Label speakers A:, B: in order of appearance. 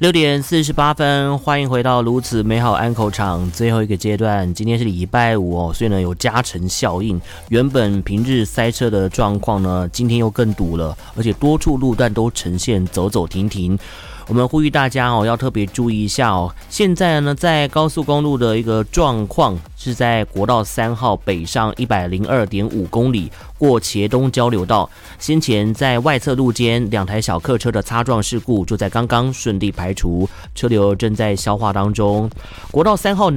A: 6:48，欢迎回到如此美好安口场最后一个阶段。今天是礼拜五哦，所以呢有加成效应。原本平日塞车的状况呢，今天又更堵了，而且多处路段都呈现走走停停。我们呼吁大家要特别注意一下哦。现在呢，在高速公路的一个状况是在国道3号北上102.5公里过茄东交流道，先前在外侧路肩2台小客车的擦撞事故就在刚刚顺利排除，车流正在消化当中。国道3号